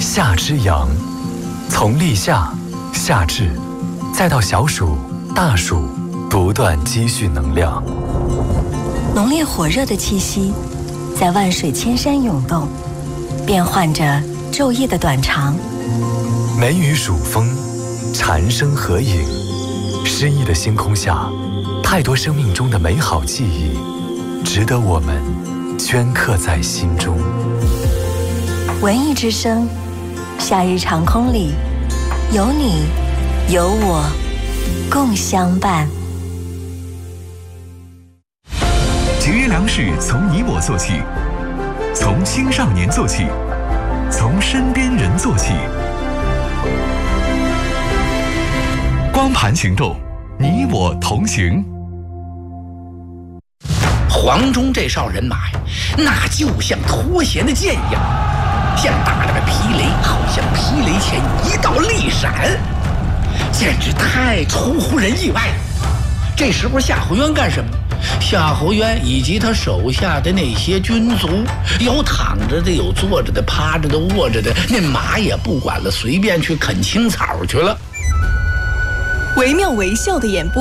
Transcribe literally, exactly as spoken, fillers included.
夏之阳，从立夏、夏至，再到小暑、大暑，不断积蓄能量。 浓烈火热的气息，在万水千山涌动，变换着昼夜的短长。 梅雨暑风，蝉声合影，诗意的星空下，太多生命中的美好记忆，值得我们镌刻在心中。 文艺之声，夏日长空里，有你，有我，共相伴。 节约粮食从你我做起，从青少年做起，从身边人做起。光盘行动，你我同行。 黄忠这哨人马呀，那就像脱弦的箭一样，像打了个霹雷，好像霹雷前一道利闪，简直太出乎人意外了。这时候夏侯渊干什么？夏侯渊以及他手下的那些军卒，有躺着的，有坐着的，趴着的，卧着的，那马也不管了，随便去啃青草去了。 惟妙惟肖的演播。